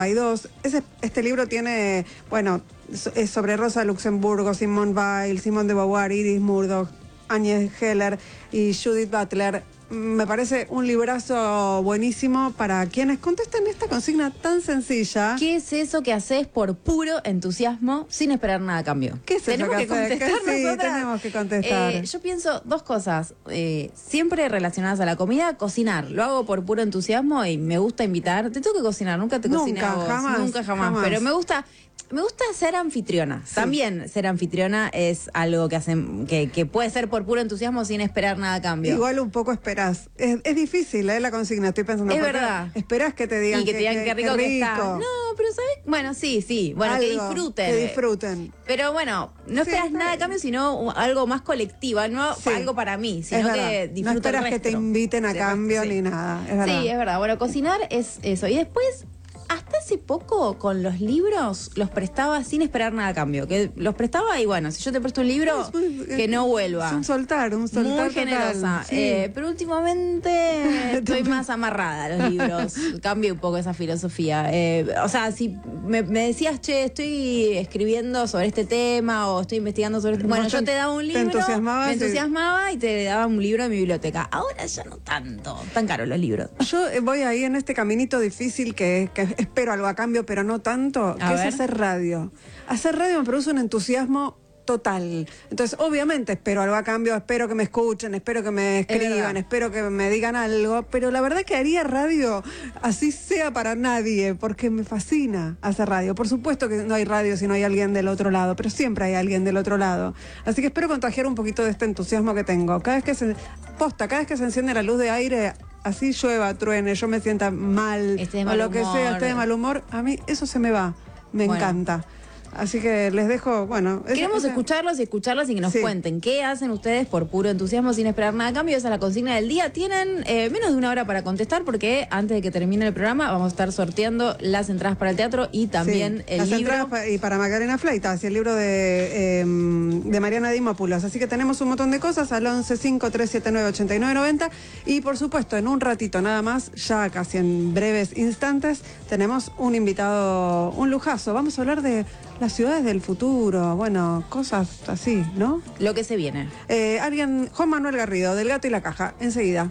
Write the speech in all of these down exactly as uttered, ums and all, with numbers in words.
Hay dos. Ese, este libro tiene, bueno, es sobre Rosa Luxemburgo, Simone Weil, Simone de Beauvoir, Iris Murdoch, Áñez Heller y Judith Butler. Me parece un librazo buenísimo para quienes contestan esta consigna tan sencilla. ¿Qué es eso que haces por puro entusiasmo sin esperar nada a cambio? ¿Qué es eso ¿Tenemos que que haces? contestar Sí, nosotras? tenemos que contestar. Eh, yo pienso dos cosas, eh, siempre relacionadas a la comida. Cocinar, lo hago por puro entusiasmo y me gusta invitar. Te tengo que cocinar, nunca te cociné Nunca, a vos. jamás, Nunca, jamás. jamás. Pero me gusta... Me gusta ser anfitriona. Sí. También ser anfitriona es algo que hacen, que, que puede ser por puro entusiasmo sin esperar nada a cambio. Igual un poco esperás. Es, es difícil, ¿eh? La consigna, estoy pensando. Es porque verdad. Esperás que te digan Y que te digan qué rico, que está. rico. No, pero ¿sabes? Bueno, sí, sí. Bueno, que Algo, disfruten. Que disfruten. Pero bueno, no Sí, esperas está nada a bien. cambio, sino algo más colectiva, no Sí. algo para mí, Es sino verdad. que No disfruta esperas el que te resto. inviten a Sí, cambio sí. ni nada. Es verdad. Sí, es verdad. Bueno, cocinar es eso. Y después, hasta hace poco, con los libros, los prestaba sin esperar nada a cambio. Que los prestaba y bueno, si yo te presto un libro, Es muy- que no vuelva. Es un soltar, un soltar Muy total. generosa. Sí. Eh, pero últimamente estoy más amarrada a los libros. Cambié un poco esa filosofía. Eh, o sea, si me, me decías, che, estoy escribiendo sobre este tema o estoy investigando sobre este... Bueno, Vos yo te- te daba un te libro, entusiasmabas me y- entusiasmaba y te daba un libro de mi biblioteca. Ahora ya no tanto. Tan caros los libros. Yo eh, voy ahí en este caminito difícil que, que espero algo a cambio, pero no tanto, que A es ver. hacer radio. Hacer radio me produce un entusiasmo total. Entonces, obviamente espero algo a cambio, espero que me escuchen, espero que me escriban, verdad. espero que me digan algo, pero la verdad que haría radio así sea para nadie, porque me fascina hacer radio. Por supuesto que no hay radio si no hay alguien del otro lado, pero siempre hay alguien del otro lado. Así que espero contagiar un poquito de este entusiasmo que tengo. Cada vez que se posta, cada vez que se enciende la luz de aire, así llueva, truene, yo me sienta mal, Esté de o mal lo que humor. sea, esté de mal humor, a mí eso se me va, me Bueno. encanta. Así que les dejo, bueno... esa- Queremos esa- escucharlos y escucharlas y que nos Sí. cuenten qué hacen ustedes por puro entusiasmo sin esperar nada a cambio. Esa es la consigna del día. Tienen eh, menos de una hora para contestar porque antes de que termine el programa vamos a estar sorteando las entradas para el teatro y también Sí, el las libro. entradas pa- y para Macarena Fleitas y el libro de, eh, de Mariana Dimópulos. Así que tenemos un montón de cosas al once cinco tres siete nueve ocho nueve nueve cero y por supuesto en un ratito nada más, ya casi en breves instantes, tenemos un invitado, un lujazo. Vamos a hablar de las ciudades del futuro, bueno, cosas así, ¿no? Lo que se viene. Eh, alguien, Juan Manuel Garrido, del Gato y la Caja, enseguida.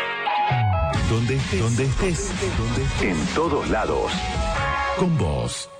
Donde estés, donde estés, donde estés, en todos lados. Con vos.